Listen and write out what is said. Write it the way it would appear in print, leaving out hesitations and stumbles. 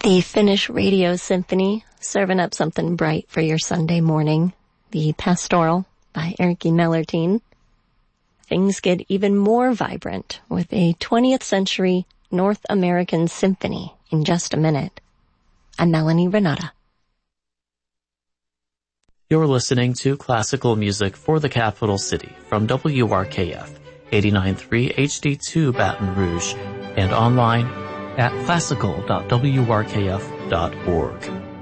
The Finnish Radio Symphony, serving up something bright for your Sunday morning. The Pastoral by Erkki Mellertin. Things get even more vibrant with a 20th century North American symphony in just a minute. I'm Melanie Renata. You're listening to classical music for the capital city from WRKF 89.3 HD2 Baton Rouge and online at classical.wrkf.org.